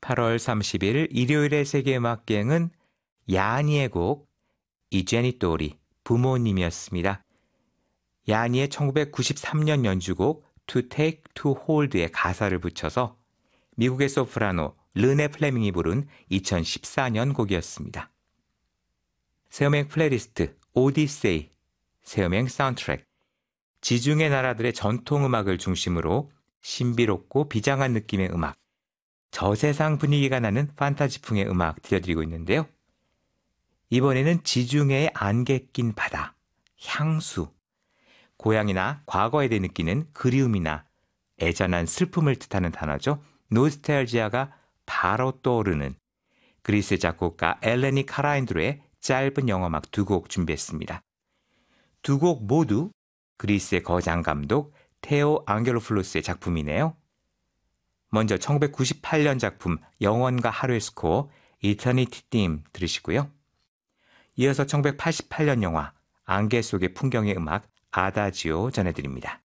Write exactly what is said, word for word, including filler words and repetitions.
팔월 삼십일 일요일의 세계음악여행은 야니의 곡 이 제니토리 부모님이었습니다. 야니의 천구백구십삼 년 연주곡 To Take to Hold의 가사를 붙여서 미국의 소프라노 르네 플레밍이 부른 이천십사 년 곡이었습니다. 새음행 플레이리스트 오디세이, 새음행 사운드트랙, 지중해 나라들의 전통음악을 중심으로 신비롭고 비장한 느낌의 음악, 저세상 분위기가 나는 판타지풍의 음악 들려드리고 있는데요. 이번에는 지중해의 안개 낀 바다, 향수, 고향이나 과거에 대해 느끼는 그리움이나 애잔한 슬픔을 뜻하는 단어죠. 노스텔지아가 바로 떠오르는 그리스 작곡가 엘레니 카라인드로의 짧은 영화음악 두 곡 준비했습니다. 두 곡 모두 그리스의 거장 감독 테오 앙겔로플로스의 작품이네요. 먼저 천구백구십팔 년 작품 영원과 하루의 스코어 Eternity Theme 들으시고요. 이어서 천구백팔십팔 년 영화 안개 속의 풍경의 음악 아다지오 전해드립니다.